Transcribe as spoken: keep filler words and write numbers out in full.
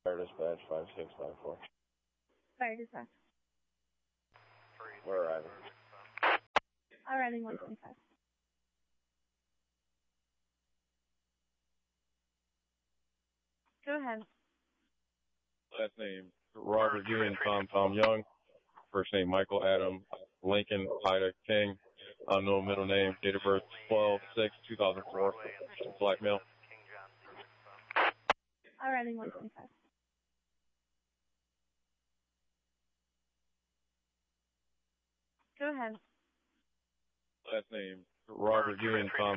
Fire dispatch five six five four. Fire dispatch. We're arriving. Arriving one twenty-five. Go ahead. Last name, Robert Ewan Tom Tom Young. First name, Michael Adam Lincoln Ida King. Unknown middle name, date of birth, twelve six two thousand four. Black male. Arriving one twenty-five. Go ahead. Last name, Robert Ewan Tom